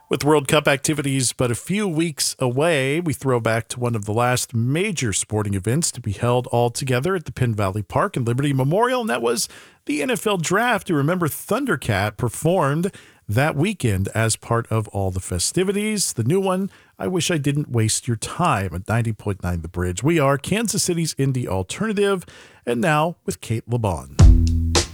With World Cup activities but a few weeks away, we throw back to one of the last major sporting events to be held all together at the Penn Valley Park and Liberty Memorial, and that was the NFL Draft. You remember Thundercat performed that weekend as part of all the festivities. The new one, I Wish I Didn't Waste Your Time, at 90.9 The Bridge. We are Kansas City's indie alternative, and now with Kate LeBon.